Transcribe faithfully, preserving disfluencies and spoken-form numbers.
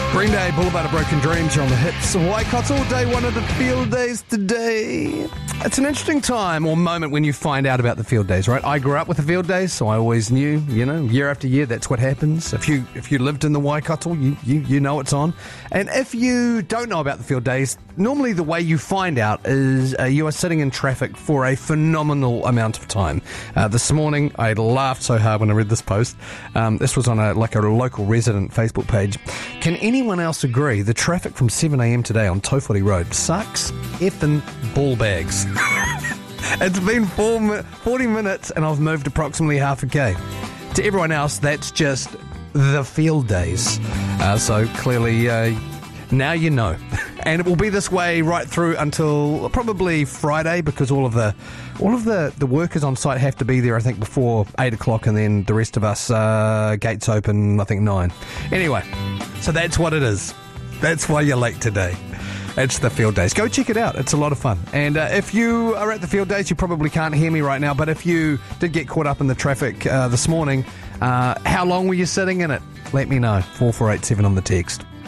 Green Day, Boulevard of Broken Dreams, you're on the hits. Waikato, day one of the field days today. It's an interesting time or moment when you find out about the field days, right? I grew up with the field days, so I always knew, you know, year after year, that's what happens. If you if you lived in the Waikato, you, you, you know it's on. And if you don't know about the field days, normally the way you find out is uh, you are sitting in traffic for a phenomenal amount of time. Uh, this morning, I laughed so hard when I read this post. Um, this was on a like a local resident Facebook page. Can anyone else agree the traffic from seven a.m. today on Tofuri Road sucks effing ball bags? It's been four, forty minutes and I've moved approximately half a K. To everyone else, that's just the field days. Uh, so clearly, uh, now you know. And it will be this way right through until probably Friday, because all of the all of the, the workers on site have to be there, I think, before eight o'clock, and then the rest of us, uh, gates open, I think, nine. Anyway, so that's what it is. That's why you're late today. It's the field days. Go check it out. It's a lot of fun. And uh, if you are at the field days, you probably can't hear me right now, but if you did get caught up in the traffic uh, this morning, uh, how long were you sitting in it? Let me know. four four eight seven on the text.